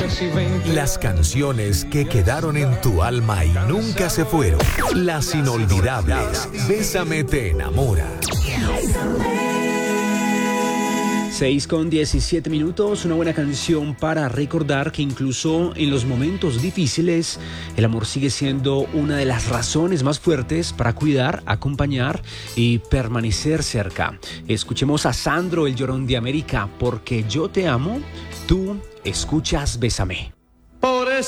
Las canciones que quedaron en tu alma y nunca se fueron. Las inolvidables. Bésame te enamora. 6:17, una buena canción para recordar que incluso en los momentos difíciles el amor sigue siendo una de las razones más fuertes para cuidar, acompañar y permanecer cerca. Escuchemos a Sandro, el Llorón de América, porque yo te amo, tú escuchas Bésame.